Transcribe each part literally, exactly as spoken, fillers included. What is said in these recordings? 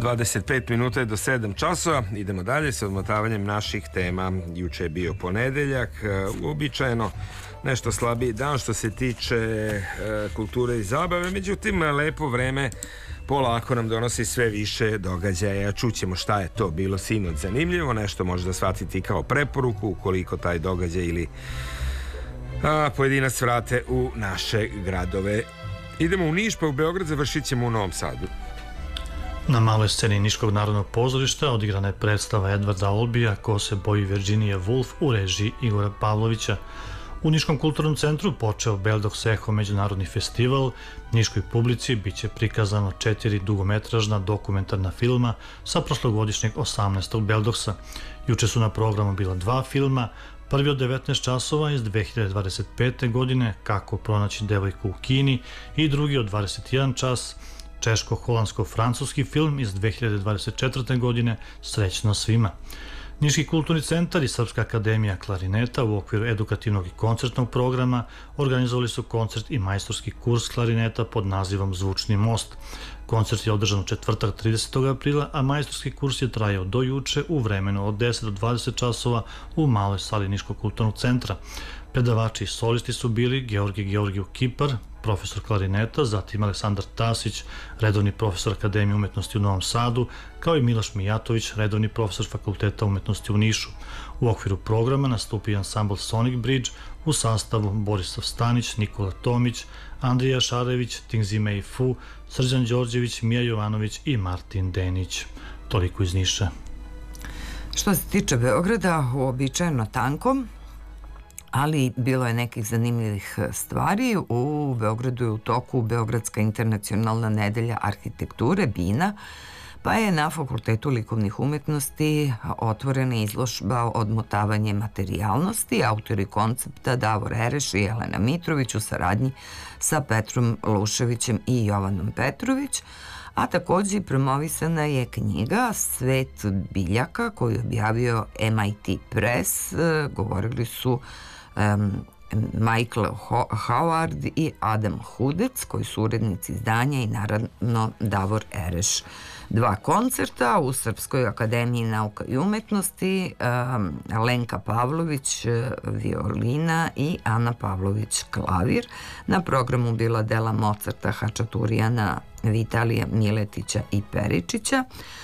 dvadeset pet minuta je do sedam časova. Idemo dalje sa odmotavanjem naših tema. Juče je bio ponedeljak, uobičajeno nešto slabiji dan što se tiče e, kulture i zabave, međutim lepo vreme polako nam donosi sve više događaja. Čućemo šta je to bilo sinoć zanimljivo, nešto možda shvatiti kao preporuku ukoliko taj događaj ili a, pojedinac vrate u naše gradove. Idemo u Niš, pa u Beograd, završit ćemo u Novom Sadu. Na maloj sceni Niškog narodnog pozorišta odigrana je predstava Edvarda Olbija Ko se boji Virginia Woolf u režiji Igora Pavlovića. U Niškom kulturnom centru počeo Beldox Eho međunarodni festival. Niškoj publici biće prikazano četiri dugometražna dokumentarna filma sa prošlogodišnjeg osamnaestog Beldoxa. Juče su na programu bila dva filma, prvi od devetnaest časova iz dve hiljade dvadeset pete. godine Kako pronaći devojku u Kini i drugi od dvadeset jedan čas češko-holandsko-francuski film iz dve hiljade dvadeset četvrte. godine Srećno svima. Niški kulturni centar i Srpska akademija klarineta u okviru edukativnog i koncertnog programa organizovali su koncert i majstorski kurs klarineta pod nazivom Zvučni most. Koncert je održan u četvrtak tridesetog aprila, a majstorski kurs je trajao do juče u vremenu od deset do dvadeset časova u maloj sali Niškog kulturnog centra. Predavači i solisti su bili Georgi Georgiju Kipar, profesor klarineta, zatim Aleksandar Tasić, redovni profesor Akademije umetnosti u Novom Sadu, kao i Miloš Mijatović, redovni profesor Fakulteta umetnosti u Nišu. U okviru programa nastupio ansambl Sonic Bridge u sastavu Borislav Stanić, Nikola Tomić, Andrija Šarević, Tingzime Fu, Srđan Đorđević, Mija Jovanović i Martin Denić. Toliko iz Niša. Što se tiče Beograda, uobičajeno tanko, ali bilo je nekih zanimljivih stvari. U Beogradu je u toku Beogradska internacionalna nedelja arhitekture, BINA, pa je na Fakultetu likovnih umetnosti otvorena izložba Odmotavanje materijalnosti. Autori koncepta Davor Ereš i Jelena Mitrović u saradnji sa Petrom Luševićem i Jovanom Petrović, a takođe promovisana je knjiga Svet biljaka koju je objavio M I T Press. Govorili su um, Michael Howard i Adam Hudec, koji su urednici izdanja, i naravno Davor Ereš. Dva koncerta u Srpskoj akademiji nauka i umetnosti, um, Lenka Pavlović violina i Ana Pavlović klavir. Na programu bila dela Mozarta, Hačaturijana, Vitalija Miletića i Peričića.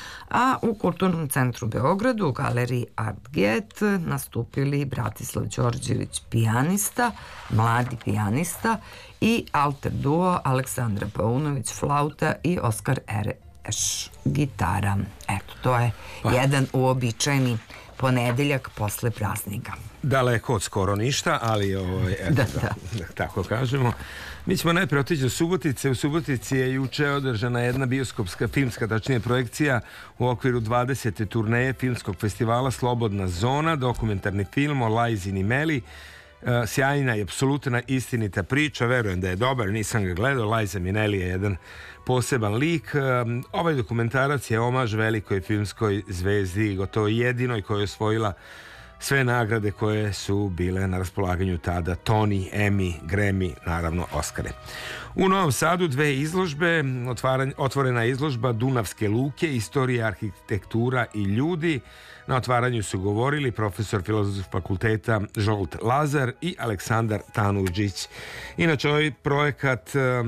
A u Kulturnom centru Beogradu u galeriji Artget nastupili Bratislav Đorđević, pijanista, mladi pijanista, i alter duo Aleksandra Paunović, flauta, i Oskar Ereš, gitara. Eto, to je pa jedan uobičajeni ponedeljak posle praznika. Daleko od skoro ništa, ali ovo, eto, da, da. Da, tako kažemo. Mi ćemo najprije otići do Subotice. U Subotici je juče održana jedna bioskopska filmska, tačnije projekcija u okviru dvadesete turneje filmskog festivala Slobodna zona, dokumentarni film o Lajzi Nimeli. E, sjajna i apsolutna istinita priča, verujem da je dobar, nisam ga gledao. Lajza Mineli je jedan poseban lik. E, ovaj dokumentarac je omaž velikoj filmskoj zvezdi, gotovo jedinoj koja je osvojila sve nagrade koje su bile na raspolaganju tada: Tony, Emmy, Grammy, naravno Oscare. U Novom Sadu dve izložbe, otvorena izložba Dunavske luke, istorija, arhitektura i ljudi. Na otvaranju su govorili profesor filozofskog fakulteta Žolt Lazar i Aleksandar Tanuđić. Inače, ovaj projekat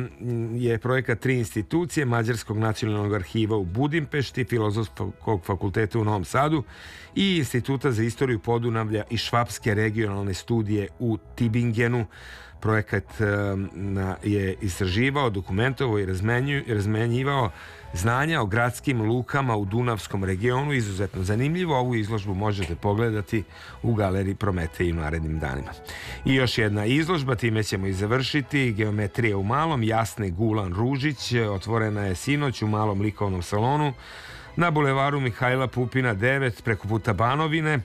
je projekat tri institucije: Mađarskog nacionalnog arhiva u Budimpešti, Filozofskog fakulteta u Novom Sadu i Instituta za istoriju Podunavlja i Švapske regionalne studije u Tibingenu. Projekat je istraživao, dokumentovao i razmenjivao znanja o gradskim lukama u Dunavskom regionu. Izuzetno zanimljivo. Ovu izložbu možete pogledati u galeriji Prometej u narednim danima. I još jedna izložba, time ćemo i završiti. Geometrija u malom, Jasne Gulan Ružić, otvorena je sinoć u malom likovnom salonu na bulevaru Mihajla Pupina devet preko puta Banovine.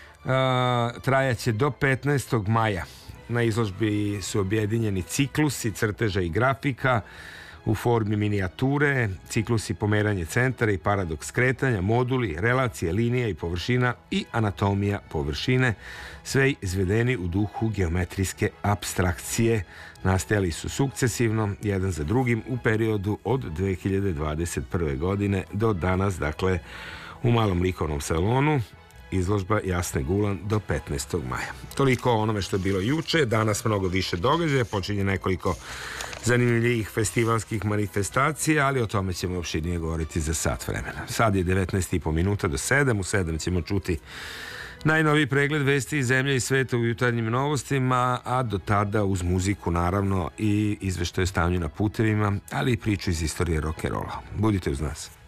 Trajaće do petnaestog maja. Na izložbi su objedinjeni ciklusi crteža i grafika u formi minijature, ciklusi pomeranje centara i paradoks kretanja, moduli, relacije, linija i površina i anatomija površine, sve izvedeni u duhu geometrijske apstrakcije, nastajali su sukcesivno, jedan za drugim, u periodu od dve hiljade dvadeset prve. godine do danas, dakle, u Malom likovnom salonu, izložba Jasne Gulan do petnaestog maja. Toliko o onome što je bilo juče, danas mnogo više događaja, počinje nekoliko zanimljivih festivalskih manifestacija, ali o tome ćemo opširnije govoriti za sat vremena. Sad je devetnaest i po minuta do sedam, u sedam ćemo čuti najnoviji pregled vesti iz zemlje i sveta u jutarnjim novostima, a do tada uz muziku naravno i izveštaje o stanju na putevima, ali i priču iz istorije rock'n'rolla. Budite uz nas.